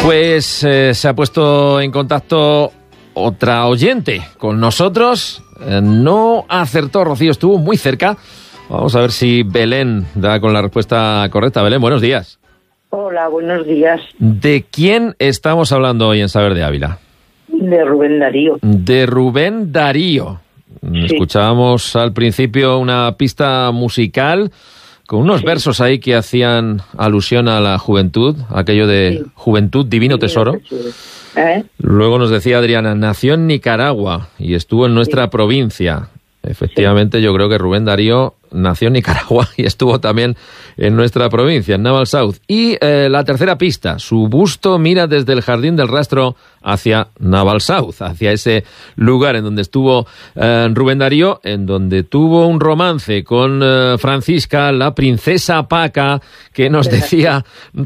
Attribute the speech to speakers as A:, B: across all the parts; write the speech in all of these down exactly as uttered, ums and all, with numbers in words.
A: Pues eh, se ha puesto en contacto otra oyente con nosotros. Eh, no acertó, Rocío, estuvo muy cerca. Vamos a ver si Belén da con la respuesta correcta. Belén, buenos días.
B: Hola, buenos días.
A: ¿De quién estamos hablando hoy en Saber de Ávila?
B: De Rubén Darío.
A: De Rubén Darío. Sí. Escuchábamos al principio una pista musical con unos sí. versos ahí que hacían alusión a la juventud, aquello de sí. juventud, divino, divino tesoro. tesoro. ¿Eh? Luego nos decía Adriana, nació en Nicaragua y estuvo en nuestra sí. provincia. Efectivamente, sí. yo creo que Rubén Darío nació en Nicaragua y estuvo también en nuestra provincia, en Navalsouth. Y eh, la tercera pista, su busto mira desde el Jardín del Rastro hacia Navalsouth, hacia ese lugar en donde estuvo eh, Rubén Darío, en donde tuvo un romance con eh, Francisca, la princesa Paca, que nos decía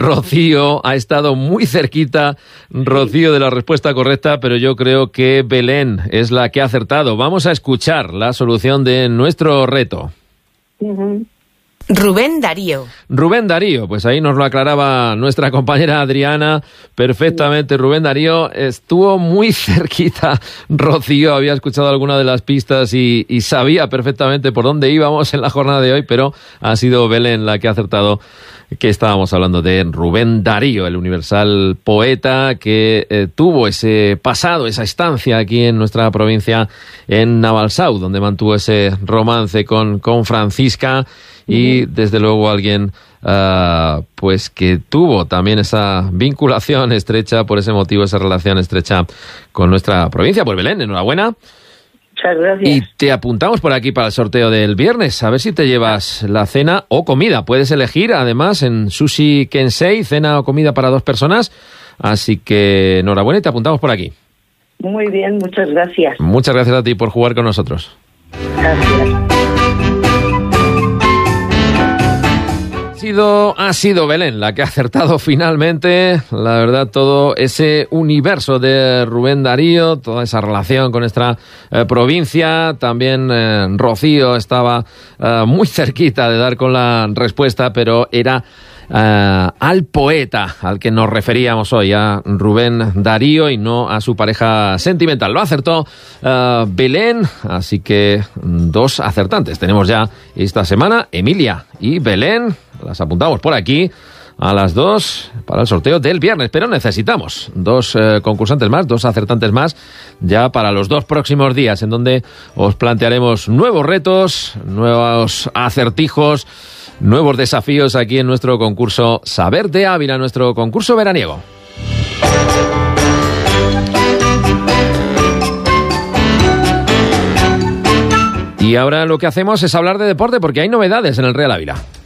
A: Rocío, ha estado muy cerquita, Rocío, de la respuesta correcta, pero yo creo que Belén es la que ha acertado. Vamos a escuchar la solución de nuestro reto.
B: Uh-huh.
C: Rubén Darío.
A: Rubén Darío, pues ahí nos lo aclaraba nuestra compañera Adriana perfectamente. Rubén Darío estuvo muy cerquita. Rocío había escuchado alguna de las pistas y, y sabía perfectamente por dónde íbamos en la jornada de hoy, pero ha sido Belén la que ha acertado que estábamos hablando de Rubén Darío, el universal poeta que eh, tuvo ese pasado, esa estancia aquí en nuestra provincia, en Navalsouth, donde mantuvo ese romance con, con Francisca y, desde luego, alguien uh, pues que tuvo también esa vinculación estrecha, por ese motivo, esa relación estrecha con nuestra provincia. Pues Belén, enhorabuena.
B: Muchas gracias.
A: Y te apuntamos por aquí para el sorteo del viernes, a ver si te llevas la cena o comida. Puedes elegir, además, en Sushi Kensei, cena o comida para dos personas. Así que enhorabuena y te apuntamos por aquí.
B: Muy bien, muchas gracias.
A: Muchas gracias a ti por jugar con nosotros.
B: Gracias.
A: Ha sido, ha sido Belén la que ha acertado finalmente, la verdad, todo ese universo de Rubén Darío, toda esa relación con nuestra eh, provincia. También eh, Rocío estaba eh, muy cerquita de dar con la respuesta, pero era eh, al poeta al que nos referíamos hoy, a Rubén Darío, y no a su pareja sentimental. Lo acertó eh, Belén, así que dos acertantes tenemos ya esta semana, Emilia y Belén. Las apuntamos por aquí a las dos para el sorteo del viernes, pero necesitamos dos eh, concursantes más, dos acertantes más, ya para los dos próximos días, en donde os plantearemos nuevos retos, nuevos acertijos, nuevos desafíos aquí en nuestro concurso Saber de Ávila, nuestro concurso veraniego. Y ahora lo que hacemos es hablar de deporte, porque hay novedades en el Real Ávila.